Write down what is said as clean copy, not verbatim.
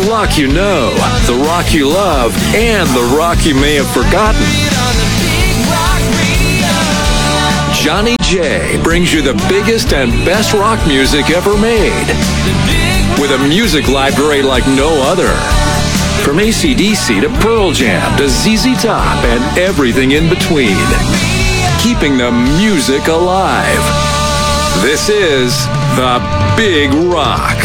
rock you know, the rock you love, and the rock you may have forgotten. Johnny J brings you the biggest and best rock music ever made, with a music library like no other. From AC/DC to Pearl Jam to ZZ Top and everything in between. Keeping the music alive. This is The Big Rock.